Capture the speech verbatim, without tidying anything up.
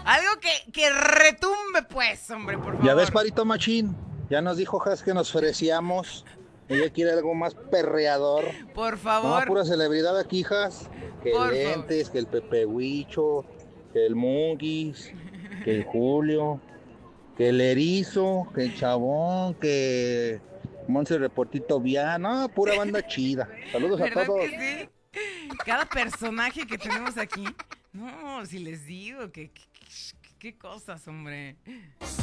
Algo que, que retumbe, pues, hombre, por favor. Ya ves, Parito Machín, ya nos dijo Has que nos ofrecíamos. Ella quiere algo más perreador. Por No, favor. pura celebridad aquí, Has. Que Por el favor. Lentes, que el Pepe Huicho, que el Mungis, que el Julio, que el Erizo, que el Chabón, que Monse Reportito Vía. No, pura banda chida. Saludos a ¿Verdad todos. que sí? Cada personaje que tenemos aquí. No, si les digo, que, que- que- qué cosas, hombre.